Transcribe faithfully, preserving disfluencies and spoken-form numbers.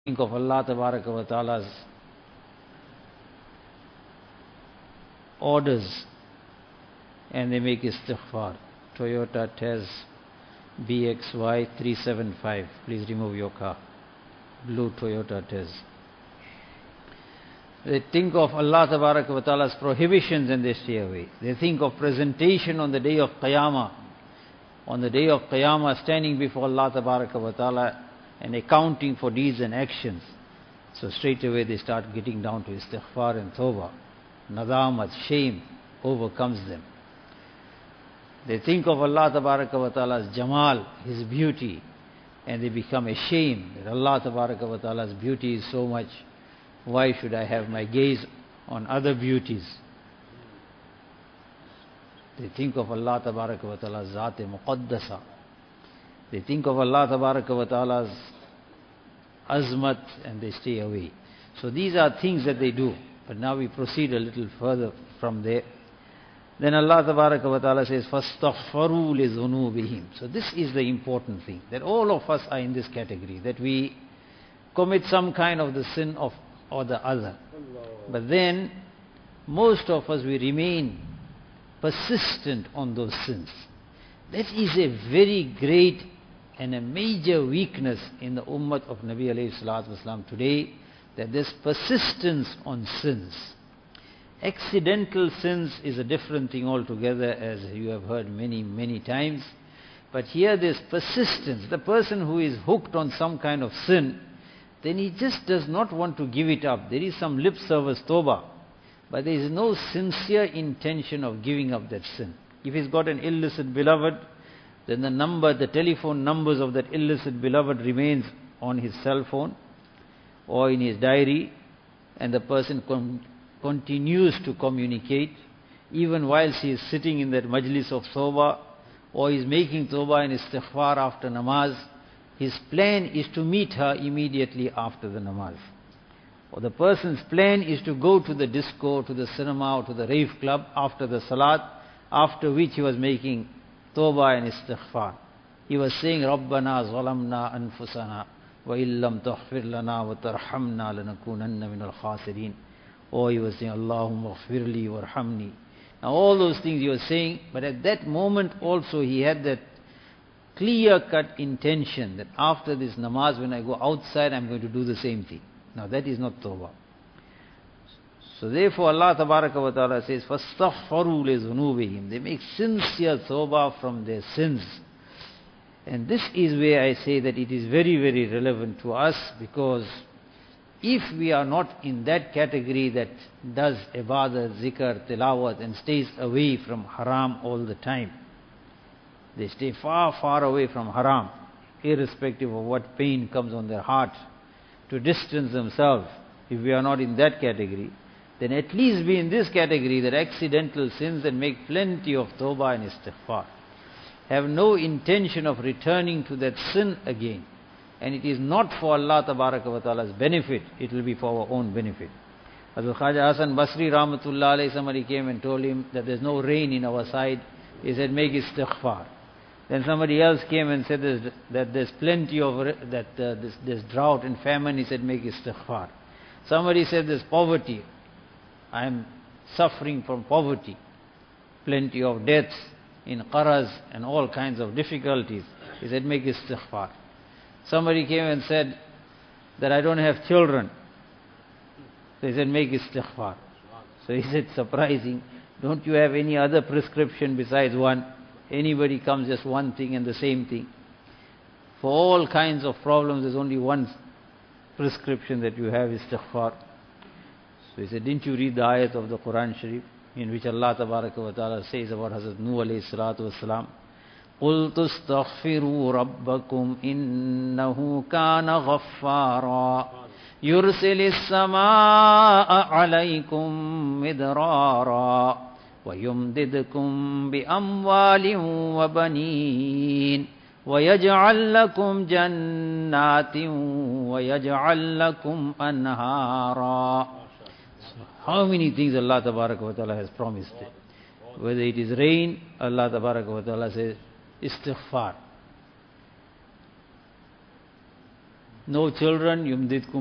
think of Allah Tabaraka wa Ta'ala's orders and they make istighfar. Toyota Tez B X Y three seven five. Please remove your car. Blue Toyota Tez. They think of Allah Tabaraka wa Ta'ala's prohibitions and they stay away. They think of presentation on the day of Qiyamah. On the day of Qiyamah, standing before Allah Tabaraka wa Ta'ala and accounting for deeds and actions. So straight away they start getting down to istighfar and tawbah. Nadamat, shame overcomes them. They think of Allah Tabaraka wa Ta'ala's Jamal, His beauty, and they become ashamed that Allah Tabaraka wa Ta'ala's beauty is so much. Why should I have my gaze on other beauties? They think of Allah Tabaraka wa Ta'ala's Zat-e Muqaddasa. They think of Allah Tabaraka wa Ta'ala's Azmat and they stay away. So these are things that they do. But now we proceed a little further from there. Then Allah Tabaraka wa Ta'ala says, فَاسْتَغْفَرُوا لِذُنُوبِهِمْ. So this is the important thing, that all of us are in this category, that we commit some kind of the sin of or the other. But then, most of us, we remain persistent on those sins. That is a very great and a major weakness in the ummah of Nabi alayhi salatu wasalam today, that there's persistence on sins. Accidental sins is a different thing altogether, as you have heard many, many times. But here there's persistence. The person who is hooked on some kind of sin, then he just does not want to give it up. There is some lip service tawbah, but there is no sincere intention of giving up that sin. If he's got an illicit beloved, then the number, the telephone numbers of that illicit beloved remains on his cell phone or in his diary, and the person con continues to communicate even whilst he is sitting in that majlis of tawbah, or is making tawbah and istighfar after namaz. His plan is to meet her immediately after the namaz. Or the person's plan is to go to the disco, to the cinema, or to the rave club after the salat, after which he was making tawbah and istighfar. He was saying, رَبَّنَا ظَلَمْنَا أَنفُسَنَا وَإِلَّمْ تَغْفِرْ لَنَا وَتَرْحَمْنَا لَنَكُونَنَّ مِنَ الْخَاسِرِينَ. Or he was saying, Allahumma ghfir li warhamni. Now all those things he was saying, but at that moment also he had that clear-cut intention that after this namaz, when I go outside, I'm going to do the same thing. Now that is not tawbah. So therefore Allah Tabaraka wa Ta'ala says, فَاسْتَغْفَرُوا لِذُنُوبِهِمْ. They make sincere tawbah from their sins. And this is where I say that it is very, very relevant to us, because if we are not in that category that does ibadah, zikr, tilawat and stays away from haram all the time, they stay far, far away from haram, irrespective of what pain comes on their heart, to distance themselves. If we are not in that category, then at least be in this category, that accidental sins, and make plenty of tawbah and istighfar. Have no intention of returning to that sin again. And it is not for Allah Tabaraka wa Ta'ala's benefit, it will be for our own benefit. Hazrat Khaja Hasan Basri Rahmatullah alayhi, somebody came and told him that there's no rain in our side. He said, make istighfar. Then somebody else came and said there's, that there's plenty of, that uh, this, there's drought and famine. He said, make istighfar. Somebody said there's poverty. I am suffering from poverty. Plenty of deaths in qaraz and all kinds of difficulties. He said, make istighfar. Somebody came and said that I don't have children. So he said, make istighfar. So he said, surprising. Don't you have any other prescription besides one? Anybody comes, just one thing and the same thing. For all kinds of problems, there's only one prescription that you have, istighfar. So he said, didn't you read the ayat of the Quran Sharif, in which Allah Tabaraka wa Ta'ala says about Hazrat Nuh alayhi salatu wasalam, قُلْتُ اسْتَغْفِرُوا رَبَّكُمْ إِنَّهُ كَانَ غَفَّارًا يُرْسِلِ السَّمَاءَ عَلَيْكُمْ مِدْرَارًا وَيُمْدِدْكُمْ بِأَمْوَالٍ وَبَنِينَ وَيَجْعَلْ لَكُمْ جَنَّاتٍ وَيَجْعَلْ لَكُمْ أَنْهَارًا. So how many things Allah Tabaraka wa Ta'ala has promised? Whether it is rain, Allah Tabaraka wa Ta'ala says, istighfar. no children, yumditkum